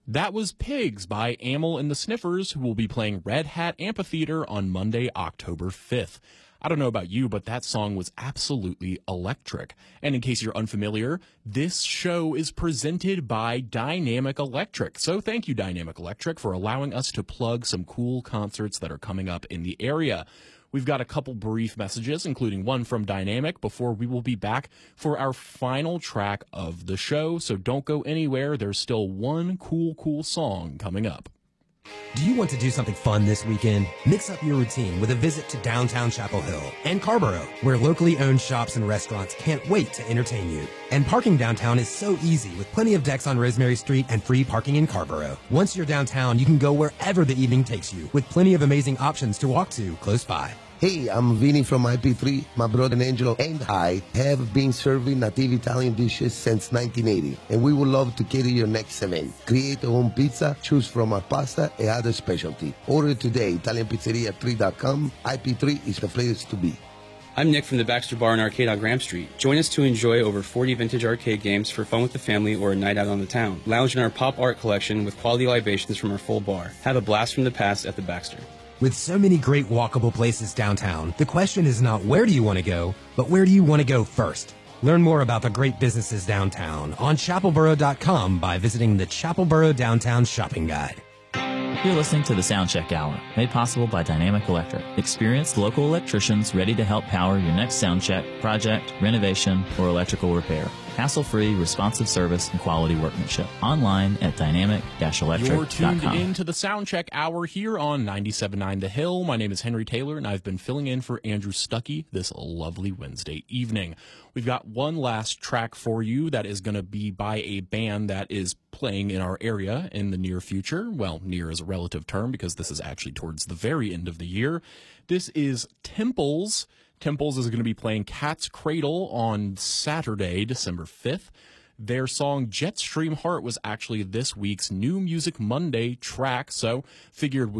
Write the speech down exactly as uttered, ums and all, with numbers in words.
That was Pigs by Amyl and the Sniffers, who will be playing Red Hat Amphitheater on Monday, October fifth. I don't know about you, but that song was absolutely electric. And in case you're unfamiliar, this show is presented by Dynamic Electric. So thank you, Dynamic Electric, for allowing us to plug some cool concerts that are coming up in the area. We've got a couple brief messages, including one from Dynamic, before we will be back for our final track of the show. So don't go anywhere. There's still one cool, cool song coming up. Do you want to do something fun this weekend? Mix up your routine with a visit to downtown Chapel Hill and Carborough, where locally owned shops and restaurants can't wait to entertain you. And parking downtown is so easy with plenty of decks on Rosemary Street and free parking in Carborough. Once you're downtown, you can go wherever the evening takes you with plenty of amazing options to walk to close by. Hey, I'm Vinny from I P three. My brother Angelo and I have been serving native Italian dishes since nineteen eighty, and we would love to cater your next event. Create your own pizza, choose from our pasta and other specialty. Order today, Italian Pizzeria three dot com. I P three is the place to be. I'm Nick from the Baxter Bar and Arcade on Graham Street. Join us to enjoy over forty vintage arcade games for fun with the family or a night out on the town. Lounge in our pop art collection with quality libations from our full bar. Have a blast from the past at the Baxter. With so many great walkable places downtown, the question is not where do you want to go, but where do you want to go first? Learn more about the great businesses downtown on chapel borough dot com by visiting the Chapelboro Downtown Shopping Guide. You're listening to the Soundcheck Hour, made possible by Dynamic Electric. Experienced local electricians ready to help power your next soundcheck, project, renovation, or electrical repair. Hassle-free, responsive service, and quality workmanship. Online at dynamic dash electric dot com. You're tuned in to the Soundcheck Hour here on ninety-seven point nine The Hill. My name is Henry Taylor, and I've been filling in for Andrew Stuckey this lovely Wednesday evening. We've got one last track for you that is going to be by a band that is playing in our area in the near future. Well, near is a relative term because this is actually towards the very end of the year. This is Temples. Temples is going to be playing Cat's Cradle on Saturday, December fifth. Their song Jetstream Heart was actually this week's New Music Monday track, so figured